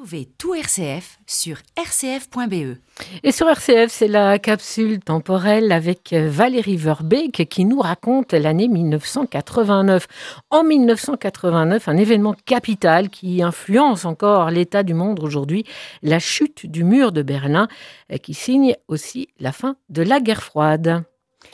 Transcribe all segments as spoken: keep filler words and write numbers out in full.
Retrouvez tout R C F sur r c f point b e. Et sur R C F, c'est la capsule temporelle avec Valérie Verbeek qui nous raconte l'année dix-neuf cent quatre-vingt-neuf. En dix-neuf cent quatre-vingt-neuf, un événement capital qui influence encore l'état du monde aujourd'hui, la chute du mur de Berlin, qui signe aussi la fin de la guerre froide.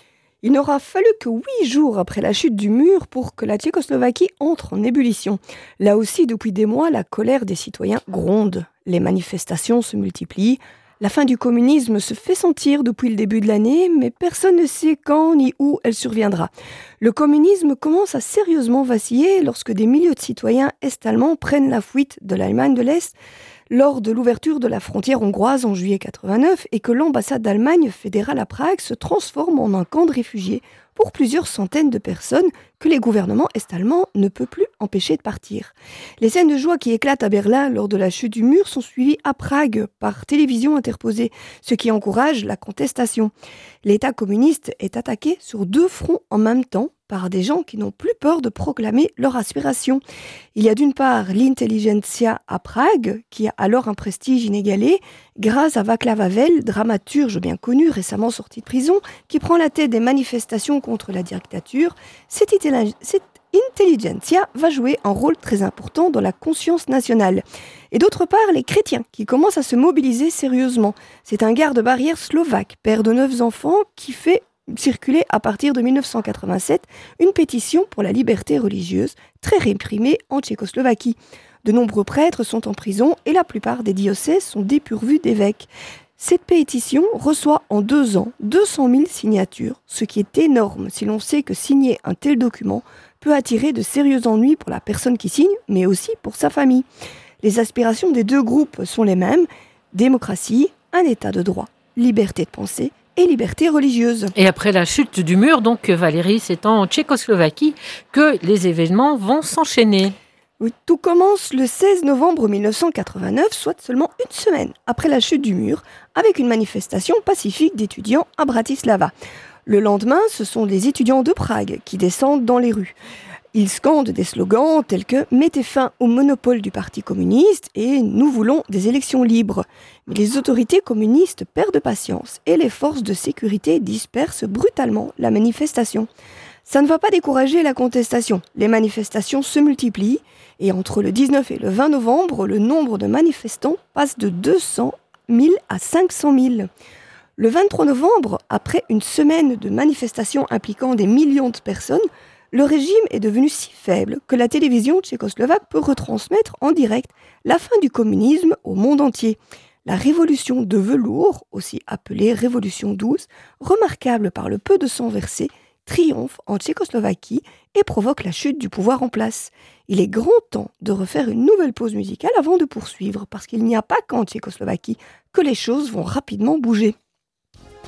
Il n'aura fallu que huit jours après la chute du mur pour que la Tchécoslovaquie entre en ébullition. Là aussi, depuis des mois, la colère des citoyens gronde. Les manifestations se multiplient. La fin du communisme se fait sentir depuis le début de l'année, mais personne ne sait quand ni où elle surviendra. Le communisme commence à sérieusement vaciller lorsque des milliers de citoyens est-allemands prennent la fuite de l'Allemagne de l'Est lors de l'ouverture de la frontière hongroise en juillet quatre-vingt-neuf et que l'ambassade d'Allemagne fédérale à Prague se transforme en un camp de réfugiés pour plusieurs centaines de personnes que les gouvernements est-allemands ne peuvent plus empêcher de partir. Les scènes de joie qui éclatent à Berlin lors de la chute du mur sont suivies à Prague par télévision interposée, ce qui encourage la contestation. L'État communiste est attaqué sur deux fronts en même temps par des gens qui n'ont plus peur de proclamer leur aspiration. Il y a d'une part l'intelligentsia à Prague, qui a alors un prestige inégalé, grâce à Václav Havel, dramaturge bien connu, récemment sorti de prison, qui prend la tête des manifestations contre la dictature. Cette, itali- cette intelligentsia va jouer un rôle très important dans la conscience nationale. Et d'autre part, les chrétiens, qui commencent à se mobiliser sérieusement. C'est un garde-barrière slovaque, père de neuf enfants, qui fait circuler à partir de dix-neuf cent quatre-vingt-sept une pétition pour la liberté religieuse, très réprimée en Tchécoslovaquie. De nombreux prêtres sont en prison et la plupart des diocèses sont dépourvus d'évêques. Cette pétition reçoit en deux ans deux cent mille signatures, ce qui est énorme si l'on sait que signer un tel document peut attirer de sérieux ennuis pour la personne qui signe, mais aussi pour sa famille. Les aspirations des deux groupes sont les mêmes: démocratie, un état de droit, liberté de pensée et liberté religieuse. Et après la chute du mur, donc Valérie, c'est en Tchécoslovaquie que les événements vont s'enchaîner. Oui, tout commence le seize novembre dix-neuf cent quatre-vingt-neuf, soit seulement une semaine après la chute du mur, avec une manifestation pacifique d'étudiants à Bratislava. Le lendemain, ce sont les étudiants de Prague qui descendent dans les rues. Ils scandent des slogans tels que « Mettez fin au monopole du Parti communiste » et « Nous voulons des élections libres ». Mais les autorités communistes perdent patience et les forces de sécurité dispersent brutalement la manifestation. Ça ne va pas décourager la contestation. Les manifestations se multiplient et entre le dix-neuf et le vingt novembre, le nombre de manifestants passe de deux cent mille à cinq cent mille. Le vingt-trois novembre, après une semaine de manifestations impliquant des millions de personnes, le régime est devenu si faible que la télévision tchécoslovaque peut retransmettre en direct la fin du communisme au monde entier. La révolution de velours, aussi appelée révolution douce, remarquable par le peu de sang versé, triomphe en Tchécoslovaquie et provoque la chute du pouvoir en place. Il est grand temps de refaire une nouvelle pause musicale avant de poursuivre, parce qu'il n'y a pas qu'en Tchécoslovaquie que les choses vont rapidement bouger.